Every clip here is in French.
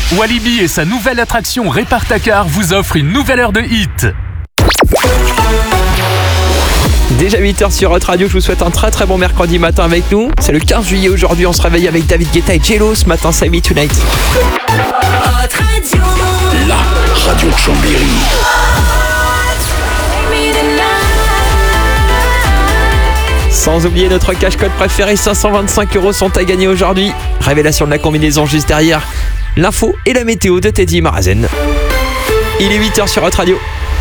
Walibi et sa nouvelle attraction Répare-ta-car vous offrent une nouvelle heure de hit. Déjà 8h sur Hot Radio, je vous souhaite un très très bon mercredi matin avec nous. C'est le 15 juillet aujourd'hui, on se réveille avec David Guetta et Jello. Ce matin, c'est Me Tonight. Hot Radio. La radio de Chambéry. Sans oublier notre cash-code préféré, 525 € sont à gagner aujourd'hui. Révélation de la combinaison juste derrière. L'info et la météo de Teddy Marazen. Il est 8h sur Hot Radio.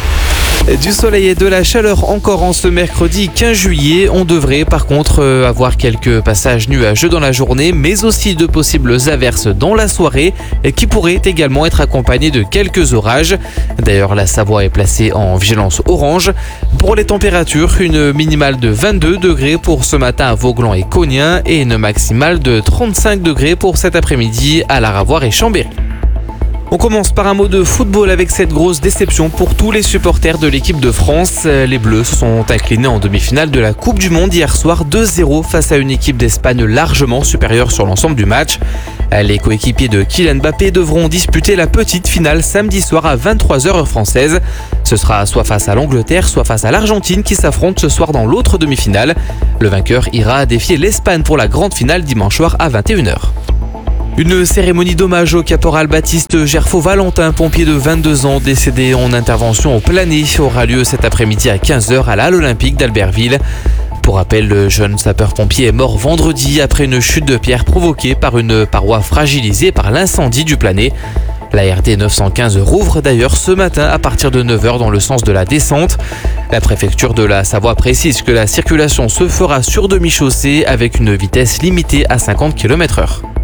Du soleil et de la chaleur encore en ce mercredi 15 juillet. On devrait par contre avoir quelques passages nuageux dans la journée, mais aussi de possibles averses dans la soirée qui pourraient également être accompagnées de quelques orages. D'ailleurs, la Savoie est placée en vigilance orange. Pour les températures, une minimale de 22 degrés pour ce matin à Vauglans et Cognin et une maximale de 35 degrés pour cet après-midi à La Ravoire et Chambéry. On commence par un mot de football avec cette grosse déception pour tous les supporters de l'équipe de France. Les Bleus se sont inclinés en demi-finale de la Coupe du Monde hier soir 2-0 face à une équipe d'Espagne largement supérieure sur l'ensemble du match. Les coéquipiers de Kylian Mbappé devront disputer la petite finale samedi soir à 23h heure française. Ce sera soit face à l'Angleterre, soit face à l'Argentine qui s'affrontent ce soir dans l'autre demi-finale. Le vainqueur ira défier l'Espagne pour la grande finale dimanche soir à 21h. Une cérémonie d'hommage au caporal Baptiste Gerfaud-Valentin, pompier de 22 ans décédé en intervention au Plané, aura lieu cet après-midi à 15h à la Halle Olympique d'Albertville. Pour rappel, le jeune sapeur-pompier est mort vendredi après une chute de pierre provoquée par une paroi fragilisée par l'incendie du Plané. La RD 915 rouvre d'ailleurs ce matin à partir de 9h dans le sens de la descente. La préfecture de la Savoie précise que la circulation se fera sur demi-chaussée avec une vitesse limitée à 50 km/h.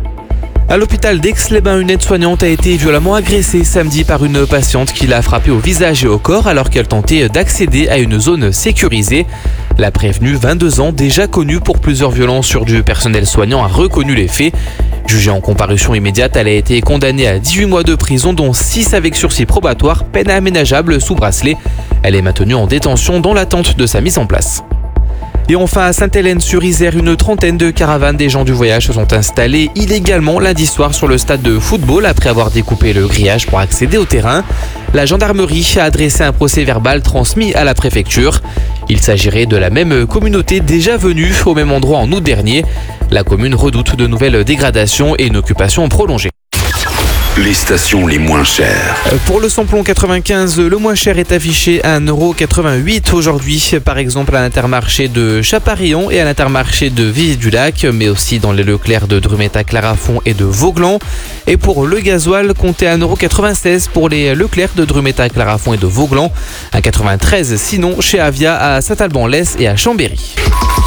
À l'hôpital d'Aix-les-Bains, une aide-soignante a été violemment agressée samedi par une patiente qui l'a frappée au visage et au corps alors qu'elle tentait d'accéder à une zone sécurisée. La prévenue, 22 ans, déjà connue pour plusieurs violences sur du personnel soignant, a reconnu les faits. Jugée en comparution immédiate, elle a été condamnée à 18 mois de prison, dont 6 avec sursis probatoire, peine aménageable sous bracelet. Elle est maintenue en détention dans l'attente de sa mise en place. Et enfin à Sainte-Hélène-sur-Isère, une trentaine de caravanes des gens du voyage se sont installées illégalement lundi soir sur le stade de football après avoir découpé le grillage pour accéder au terrain. La gendarmerie a adressé un procès-verbal transmis à la préfecture. Il s'agirait de la même communauté déjà venue au même endroit en août dernier. La commune redoute de nouvelles dégradations et une occupation prolongée. Les stations les moins chères. Pour le samplon 95, le moins cher est affiché à 1,88 € aujourd'hui, par exemple à l'Intermarché de Chaparillon et à l'Intermarché de Vivier-du-Lac, mais aussi dans les Leclerc de Drumetta-Clarafond et de Vauglans. Et pour le gasoil, comptez à 1,96 € pour les Leclerc de Drumetta-Clarafond et de Vauglans, 1,93 € sinon chez Avia à Saint-Alban-Lès et à Chambéry.